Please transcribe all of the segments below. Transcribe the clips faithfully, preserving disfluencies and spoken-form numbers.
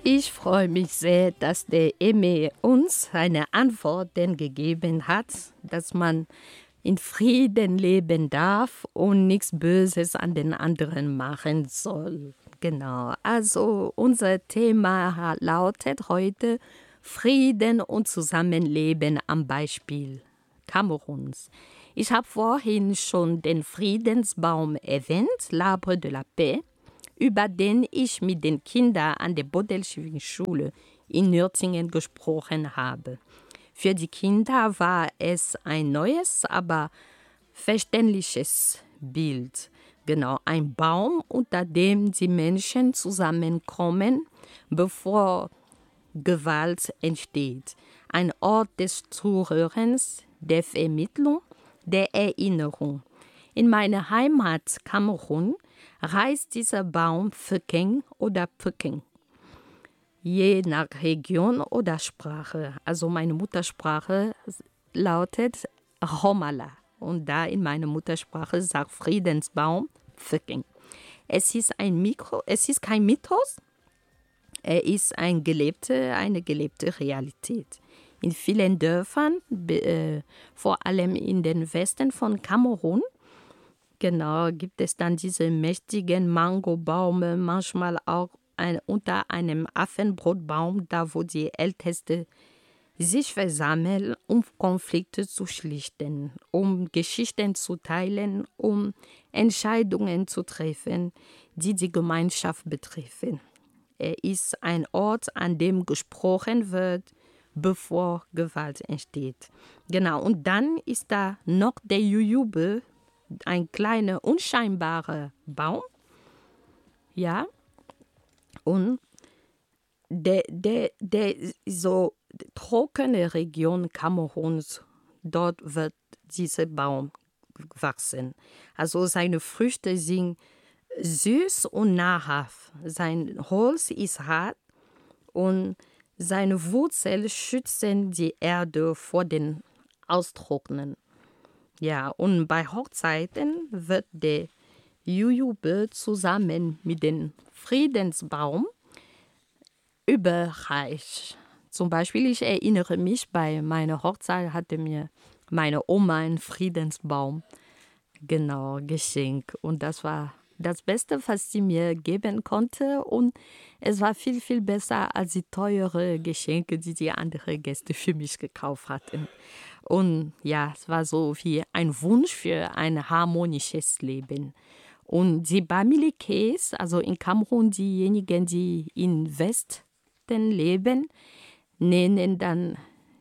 Ich freue mich sehr, dass der Eme uns eine Antwort denn gegeben hat, dass man in Frieden leben darf und nichts Böses an den anderen machen soll. Genau, also unser Thema lautet heute Frieden und Zusammenleben am Beispiel Kameruns. Ich habe vorhin schon den Friedensbaum erwähnt, l'Arbre de la Paix, über den ich mit den Kindern an der Bodelschwingen Schule in Nürtingen gesprochen habe. Für die Kinder war es ein neues, aber verständliches Bild. Genau, ein Baum, unter dem die Menschen zusammenkommen, bevor Gewalt entsteht. Ein Ort des Zuhörens, der Vermittlung, der Erinnerung. In meiner Heimat Kamerun heißt dieser Baum Pföking oder Pföking, je nach Region oder Sprache. Also meine Muttersprache lautet Homala und da in meiner Muttersprache sagt Friedensbaum Pföking. Es ist ein Mikro, es ist kein Mythos, er ist ein gelebte, eine gelebte Realität. In vielen Dörfern, äh, vor allem in den Westen von Kamerun, genau, gibt es dann diese mächtigen Mangobäume, manchmal auch ein, unter einem Affenbrotbaum, da wo die Ältesten sich versammeln, um Konflikte zu schlichten, um Geschichten zu teilen, um Entscheidungen zu treffen, die die Gemeinschaft betreffen. Er ist ein Ort, an dem gesprochen wird, bevor Gewalt entsteht. Genau, und dann ist da noch der Jujube, ein kleiner, unscheinbarer Baum. Ja, und der, der, der so trockene Region Kameruns, dort wird dieser Baum wachsen. Also seine Früchte sind süß und nahrhaft. Sein Holz ist hart und seine Wurzeln schützen die Erde vor dem Austrocknen. Ja, und bei Hochzeiten wird der Jujube zusammen mit dem Friedensbaum überreicht. Zum Beispiel, ich erinnere mich, bei meiner Hochzeit hatte mir meine Oma einen Friedensbaum genau geschenkt. Und das war das Beste, was sie mir geben konnte. Und es war viel, viel besser als die teuren Geschenke, die die anderen Gäste für mich gekauft hatten. Und ja, es war so wie ein Wunsch für ein harmonisches Leben. Und die Bamilikes, also in Kamerun, diejenigen, die im Westen leben, nennen dann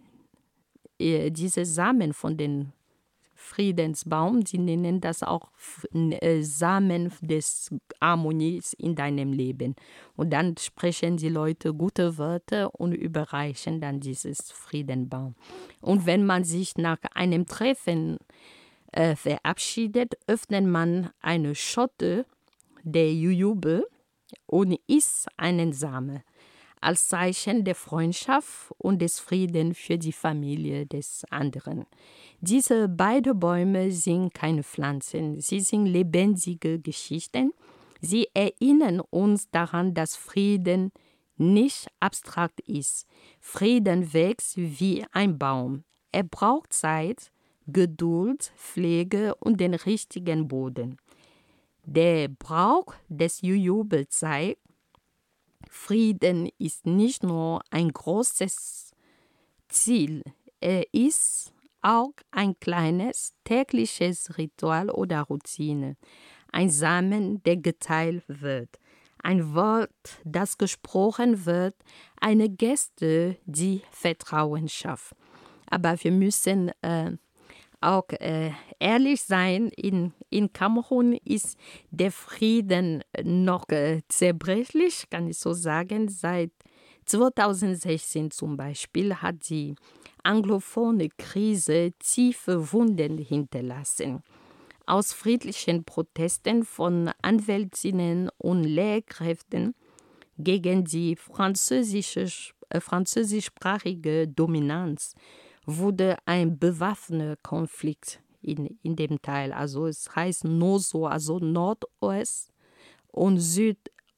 äh, diese Samen von den Friedensbaum, sie nennen das auch äh, Samen des Harmonies in deinem Leben. Und dann sprechen die Leute gute Wörter und überreichen dann dieses Friedenbaum. Und wenn man sich nach einem Treffen äh, verabschiedet, öffnet man eine Schotte der Jujube und isst einen Samen als Zeichen der Freundschaft und des Friedens für die Familie des anderen. Diese beiden Bäume sind keine Pflanzen, sie sind lebendige Geschichten. Sie erinnern uns daran, dass Frieden nicht abstrakt ist. Frieden wächst wie ein Baum. Er braucht Zeit, Geduld, Pflege und den richtigen Boden. Der Brauch des Jujube zeigt, Frieden ist nicht nur ein großes Ziel, er ist auch ein kleines tägliches Ritual oder Routine, ein Samen, der geteilt wird, ein Wort, das gesprochen wird, eine Geste, die Vertrauen schafft. Aber wir müssen äh, auch äh, ehrlich sein, in, in Kamerun ist der Frieden noch äh, zerbrechlich, kann ich so sagen. Seit zweitausendsechzehn zum Beispiel hat die anglophone Krise tiefe Wunden hinterlassen. Aus friedlichen Protesten von Anwältinnen und Lehrkräften gegen die französische, äh, französischsprachige Dominanz wurde ein bewaffneter Konflikt in, in dem Teil. Also es heißt nur so, also Nordost und Südost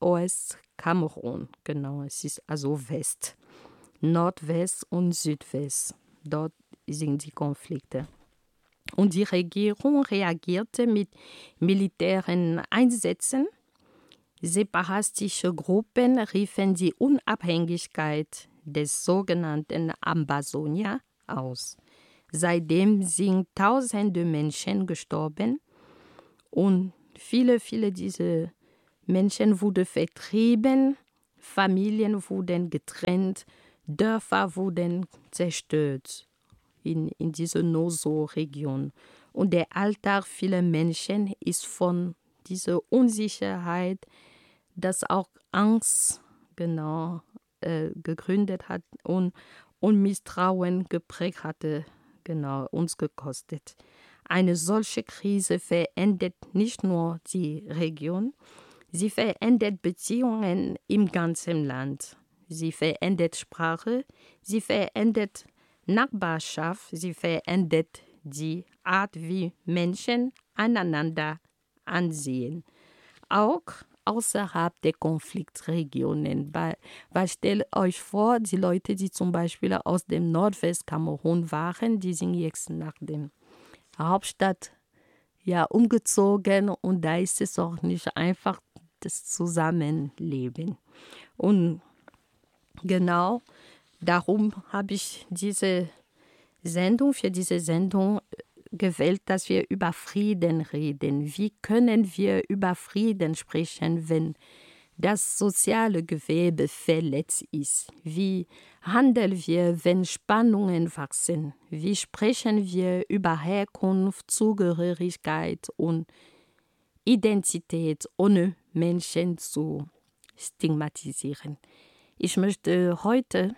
Ost-Kamerun, genau, es ist also West, Nordwest und Südwest. Dort sind die Konflikte. Und die Regierung reagierte mit militärischen Einsätzen. Separatistische Gruppen riefen die Unabhängigkeit des sogenannten Ambazonia aus. Seitdem sind tausende Menschen gestorben und viele, viele dieser Menschen wurden vertrieben, Familien wurden getrennt, Dörfer wurden zerstört in, in dieser Noso-Region. Und der Alltag vieler Menschen ist von dieser Unsicherheit, das auch Angst genau äh, gegründet hat und, und Misstrauen geprägt hatte, genau uns gekostet. Eine solche Krise verändert nicht nur die Region, sie verändert Beziehungen im ganzen Land. Sie verändert Sprache, sie verändert Nachbarschaft, sie verändert die Art, wie Menschen einander ansehen. Auch außerhalb der Konfliktregionen. Weil, weil stellt euch vor, die Leute, die zum Beispiel aus dem Nordwestkamerun waren, die sind jetzt nach der Hauptstadt ja, umgezogen und da ist es auch nicht einfach das Zusammenleben. Und genau darum habe ich diese Sendung, für diese Sendung gewählt, dass wir über Frieden reden. Wie können wir über Frieden sprechen, wenn das soziale Gewebe verletzt ist? Wie handeln wir, wenn Spannungen wachsen? Wie sprechen wir über Herkunft, Zugehörigkeit und Identität, ohne Menschen zu stigmatisieren? Ich möchte heute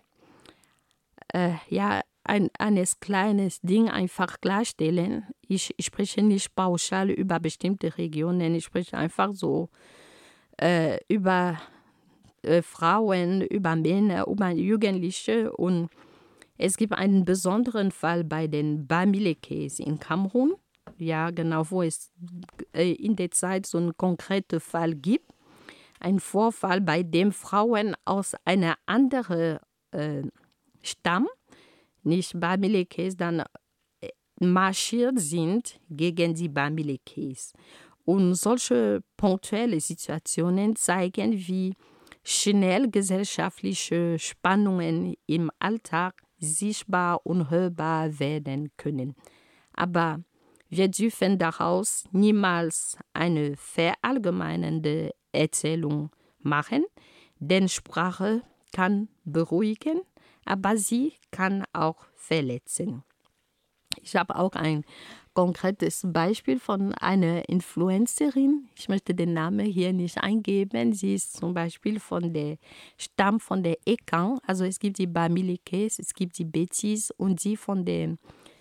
äh, ja, ein eines kleines Ding einfach klarstellen. Ich, ich spreche nicht pauschal über bestimmte Regionen, ich spreche einfach so äh, über äh, Frauen, über Männer, über Jugendliche. Und es gibt einen besonderen Fall bei den Bamilekes in Kamerun, ja genau, wo es äh, in der Zeit so einen konkreten Fall gibt. Ein Vorfall, bei dem Frauen aus einer anderen äh, Stamm, nicht Bamilekes, dann marschiert sind gegen die Bamilekes. Und solche punktuelle Situationen zeigen, wie schnell gesellschaftliche Spannungen im Alltag sichtbar und hörbar werden können. Aber wir dürfen daraus niemals eine verallgemeinernde Erzählung machen, denn Sprache kann beruhigen, aber sie kann auch verletzen. Ich habe auch ein konkretes Beispiel von einer Influencerin. Ich möchte den Namen hier nicht eingeben. Sie ist zum Beispiel von der Stamm von der Ekan. Also es gibt die Bamilekes, es gibt die Betis und die von dem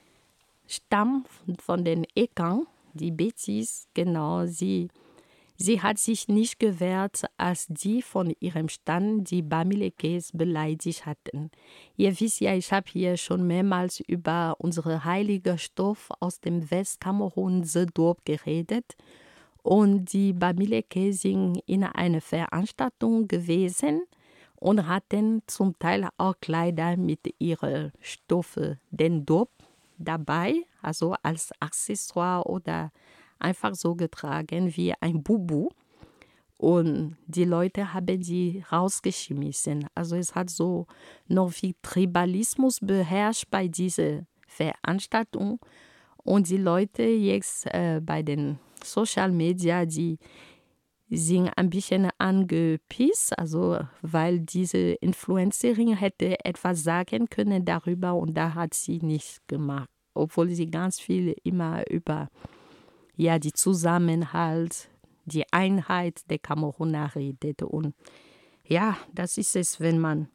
Stamm von den Ekan, die Betis, genau, sie Sie hat sich nicht gewehrt, als die von ihrem Stand die Bamilekes beleidigt hatten. Ihr wisst ja, ich habe hier schon mehrmals über unsere heilige Stoff aus dem Westkamerun Sedorp geredet. Und die Bamilekes sind in einer Veranstaltung gewesen und hatten zum Teil auch Kleider mit ihren Stoffe, den Dorp, dabei, also als Accessoire oder einfach so getragen wie ein Bubu. Und die Leute haben sie rausgeschmissen. Also es hat so noch viel Tribalismus beherrscht bei dieser Veranstaltung. Und die Leute jetzt äh, bei den Social Media, die sind ein bisschen angepisst, also weil diese Influencerin hätte etwas sagen können darüber und da hat sie nichts gemacht. Obwohl sie ganz viel immer über ja, die Zusammenhalt, die Einheit der Kameruner redet. Und ja, das ist es, wenn man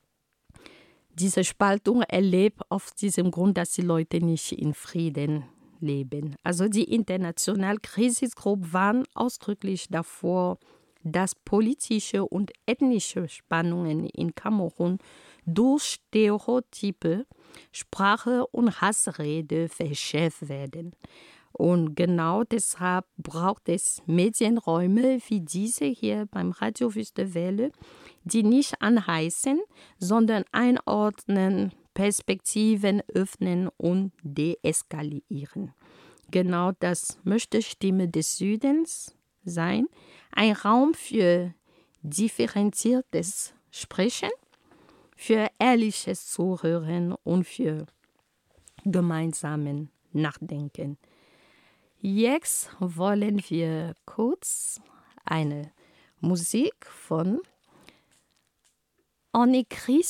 diese Spaltung erlebt, auf diesem Grund, dass die Leute nicht in Frieden leben. Also die internationale Krisengruppe waren ausdrücklich davor, dass politische und ethnische Spannungen in Kamerun durch Stereotype, Sprache und Hassrede verschärft werden. Und genau deshalb braucht es Medienräume wie diese hier beim Radio Wüste Welle, die nicht anheißen, sondern einordnen, Perspektiven öffnen und deeskalieren. Genau das möchte Stimme des Südens sein. Ein Raum für differenziertes Sprechen, für ehrliches Zuhören und für gemeinsamen Nachdenken. Jetzt wollen wir kurz eine Musik von Anne Chris